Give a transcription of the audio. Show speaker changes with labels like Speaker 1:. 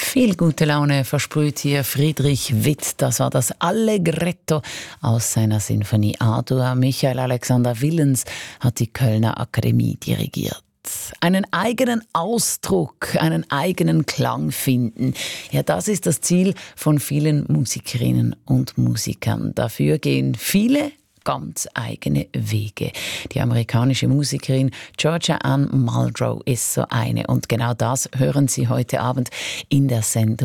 Speaker 1: Viel gute Laune versprüht hier Friedrich Witt. Das war das Allegretto aus seiner Sinfonie A-Dur. Michael Alexander Willens hat die Kölner Akademie dirigiert. Einen eigenen Ausdruck, einen eigenen Klang finden. Ja, das ist das Ziel von vielen Musikerinnen und Musikern. Dafür gehen viele ganz eigene Wege. Die amerikanische Musikerin Georgia Ann Muldrow ist so eine. Und genau das hören Sie heute Abend in der Sendung